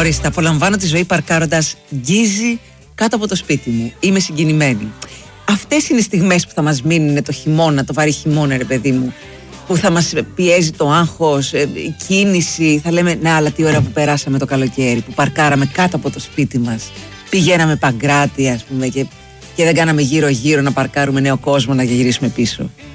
Ορίστε, απολαμβάνω τη ζωή παρκάροντας γκίζι κάτω από το σπίτι μου. Είμαι συγκινημένη. Αυτές είναι οι στιγμές που θα μας μείνουν το χειμώνα, το βαρύ χειμώνα, ρε παιδί μου. Που θα μας πιέζει το άγχος, η κίνηση. Θα λέμε, ναι, αλλά τι ώρα που περάσαμε το καλοκαίρι, που παρκάραμε κάτω από το σπίτι μας. Πηγαίναμε Παγκράτη, ας πούμε, και δεν κάναμε γύρω-γύρω να παρκάρουμε νέο κόσμο να γυρίσουμε πίσω.